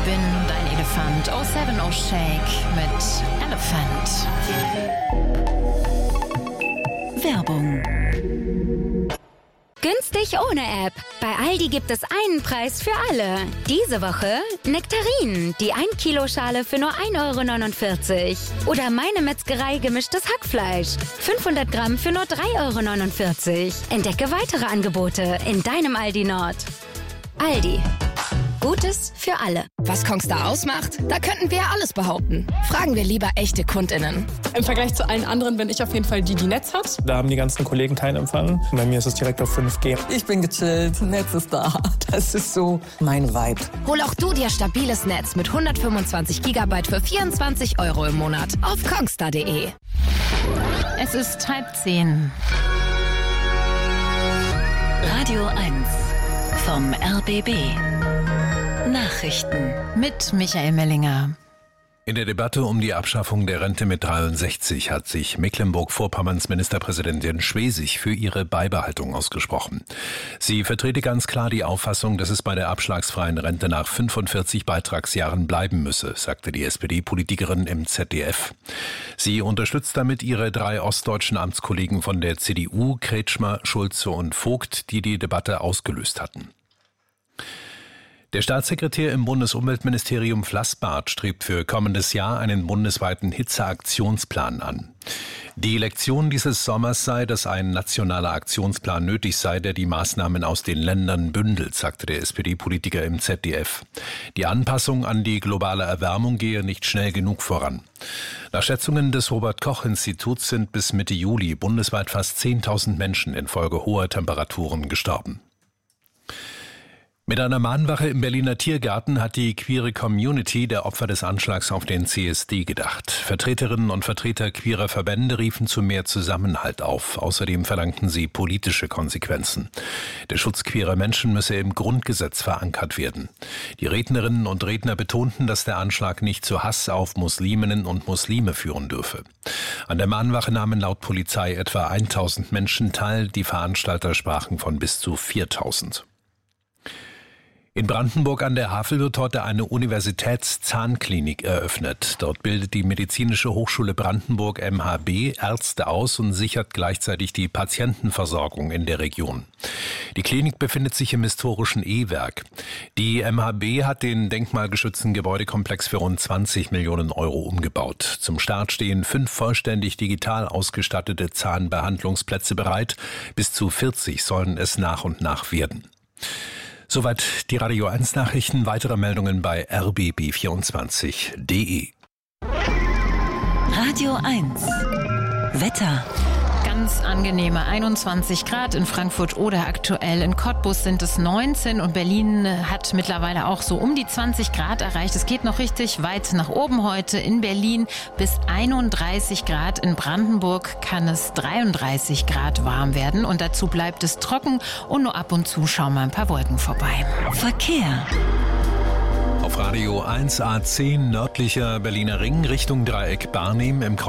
bin dein Elefant. 07 O'Shake mit Elephant. Werbung. Günstig ohne App. Bei Aldi gibt es einen Preis für alle. Diese Woche Nektarinen, die 1 Kilo Schale für nur 1,49 €. Oder Meine Metzgerei gemischtes Hackfleisch. 500 Gramm für nur 3,49 €. Entdecke weitere Angebote in deinem Aldi Nord. Aldi. Gutes für alle. Was Kongstar ausmacht? Da könnten wir ja alles behaupten. Fragen wir lieber echte KundInnen. Im Vergleich zu allen anderen bin ich auf jeden Fall die Netz hat. Da haben die ganzen Kollegen keinen Empfang. Bei mir ist es direkt auf 5G. Ich bin gechillt, Netz ist da. Das ist so mein Vibe. Hol auch du dir stabiles Netz mit 125 GB für 24 € im Monat auf kongstar.de. Es ist 9:30. Radio 1 vom RBB. Nachrichten Mit Michael Mellinger. In der Debatte um die Abschaffung der Rente mit 63 hat sich Mecklenburg-Vorpommerns Ministerpräsidentin Schwesig für ihre Beibehaltung ausgesprochen. Sie vertrete ganz klar die Auffassung, dass es bei der abschlagsfreien Rente nach 45 Beitragsjahren bleiben müsse, sagte die SPD-Politikerin im ZDF. Sie unterstützt damit ihre 3 ostdeutschen Amtskollegen von der CDU, Kretschmer, Schulze und Vogt, die die Debatte ausgelöst hatten. Der Staatssekretär im Bundesumweltministerium Flassbart strebt für kommendes Jahr einen bundesweiten Hitzeaktionsplan an. Die Lektion dieses Sommers sei, dass ein nationaler Aktionsplan nötig sei, der die Maßnahmen aus den Ländern bündelt, sagte der SPD-Politiker im ZDF. Die Anpassung an die globale Erwärmung gehe nicht schnell genug voran. Nach Schätzungen des Robert-Koch-Instituts sind bis Mitte Juli bundesweit fast 10.000 Menschen infolge hoher Temperaturen gestorben. Mit einer Mahnwache im Berliner Tiergarten hat die queere Community der Opfer des Anschlags auf den CSD gedacht. Vertreterinnen und Vertreter queerer Verbände riefen zu mehr Zusammenhalt auf. Außerdem verlangten sie politische Konsequenzen. Der Schutz queerer Menschen müsse im Grundgesetz verankert werden. Die Rednerinnen und Redner betonten, dass der Anschlag nicht zu Hass auf Musliminnen und Muslime führen dürfe. An der Mahnwache nahmen laut Polizei etwa 1.000 Menschen teil. Die Veranstalter sprachen von bis zu 4.000. In Brandenburg an der Havel wird heute eine Universitätszahnklinik eröffnet. Dort bildet die Medizinische Hochschule Brandenburg MHB Ärzte aus und sichert gleichzeitig die Patientenversorgung in der Region. Die Klinik befindet sich im historischen E-Werk. Die MHB hat den denkmalgeschützten Gebäudekomplex für rund 20 Millionen € umgebaut. Zum Start stehen 5 vollständig digital ausgestattete Zahnbehandlungsplätze bereit. Bis zu 40 sollen es nach und nach werden. Soweit die Radio 1 Nachrichten. Weitere Meldungen bei rbb24.de. Radio 1 Wetter. Ganz angenehme 21 Grad in Frankfurt oder aktuell in Cottbus sind es 19 und Berlin hat mittlerweile auch so um die 20 Grad erreicht. Es geht noch richtig weit nach oben heute in Berlin bis 31 Grad. In Brandenburg kann es 33 Grad warm werden und dazu bleibt es trocken und nur ab und zu schauen mal ein paar Wolken vorbei. Verkehr. Auf Radio 1 A10 nördlicher Berliner Ring Richtung Dreieck Barnim im